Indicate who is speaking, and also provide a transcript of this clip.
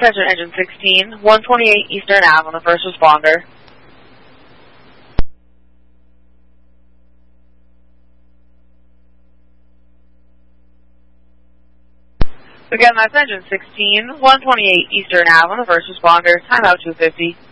Speaker 1: Attention Engine 16, 128 Eastern Ave on the first responder. Again, that's Engine 16, 128 Eastern Ave on the first responder, timeout 250.